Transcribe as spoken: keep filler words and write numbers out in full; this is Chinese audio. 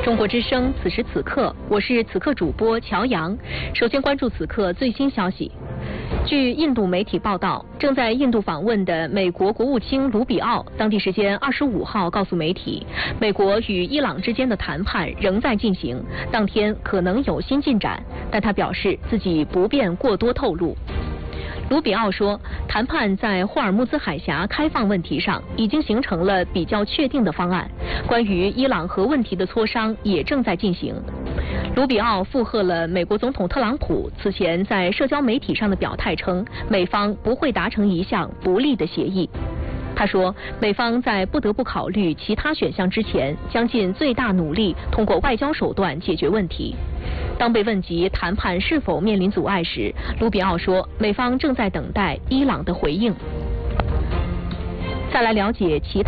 中国之声，此时此刻，我是此刻主播乔阳。首先关注此刻最新消息。据印度媒体报道，正在印度访问的美国国务卿卢比奥，当地时间二十五号告诉媒体，美国与伊朗之间的谈判仍在进行，当天可能有新进展，但他表示自己不便过多透露。卢比奥说，谈判在霍尔木兹海峡开放问题上已经形成了比较确定的方案，关于伊朗核问题的磋商也正在进行。卢比奥附和了美国总统特朗普此前在社交媒体上的表态，称美方不会达成一项不利的协议。他说，美方在不得不考虑其他选项之前，将尽最大努力通过外交手段解决问题。当被问及谈判是否面临阻碍时，卢比奥说，美方正在等待伊朗的回应。再来了解其他